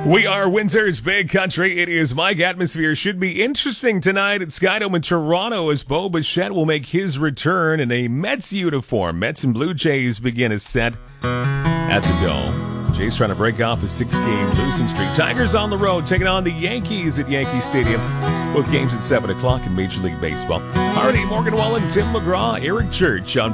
We are Windsor's Big Country. It is Mike. Atmosphere should be interesting tonight at Skydome in Toronto as Bo Bichette will make his return in a Mets uniform. Mets and Blue Jays begin a set at the Dome. Jays trying to break off a 6-game losing streak. Tigers on the road taking on the Yankees at Yankee Stadium. Both games at 7 o'clock in Major League Baseball. Hardy, Morgan Wallen, Tim McGraw, Eric Church on